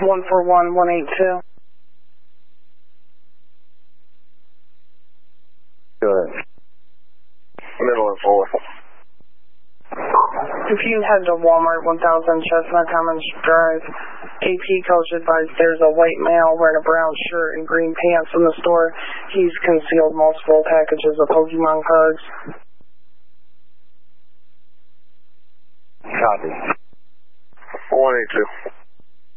141182. Go ahead. Middle and 4. If you head to Walmart 1000 Chestnut Commons Drive, AP coach advised there's a white male wearing a brown shirt and green pants in the store. He's concealed multiple packages of Pokemon cards. Copy. 182.